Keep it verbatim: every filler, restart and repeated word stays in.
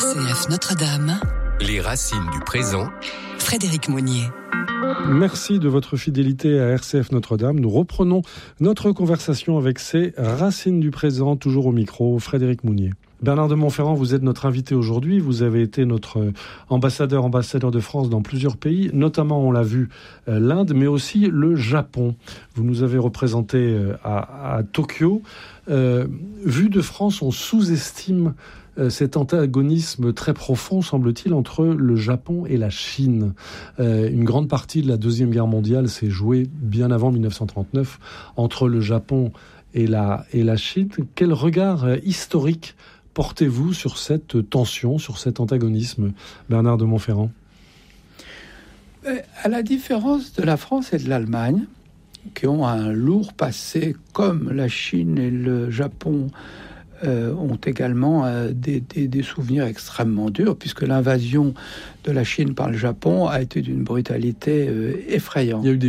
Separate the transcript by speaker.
Speaker 1: C F Notre-Dame.
Speaker 2: Les racines du présent.
Speaker 1: Frédéric Monnier.
Speaker 3: Merci de votre fidélité à R C F Notre-Dame. Nous reprenons notre conversation avec ces racines du présent, toujours au micro, Frédéric Mounier. Bernard de Montferrand, vous êtes notre invité aujourd'hui. Vous avez été notre ambassadeur, ambassadeur de France dans plusieurs pays, notamment, on l'a vu, l'Inde, mais aussi le Japon. Vous nous avez représenté à, à Tokyo. Euh, vu de France, on sous-estime cet antagonisme très profond, semble-t-il, entre le Japon et la Chine. Euh, une grande partie de la Deuxième Guerre mondiale s'est jouée bien avant dix-neuf cent trente-neuf entre le Japon et la, et la Chine. Quel regard historique portez-vous sur cette tension, sur cet antagonisme, Bernard de Montferrand ?
Speaker 4: À la différence de la France et de l'Allemagne, qui ont un lourd passé, comme la Chine et le Japon euh, ont également euh, des, des, des souvenirs extrêmement durs, puisque l'invasion de la Chine par le Japon a été d'une brutalité euh, effrayante.
Speaker 3: Il y a eu des